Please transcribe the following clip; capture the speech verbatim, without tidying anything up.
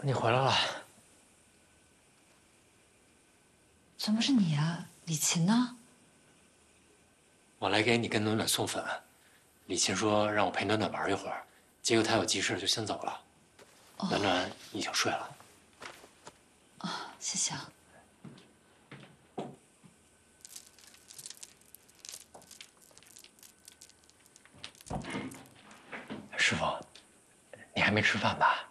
你回来了。 怎么是你啊？李琴呢？ 我来给你跟暖暖送粉。李琴说让我陪暖暖玩一会儿，结果她有急事就先走了。暖暖已经睡了。 啊，谢谢啊。 师傅，你还没吃饭吧？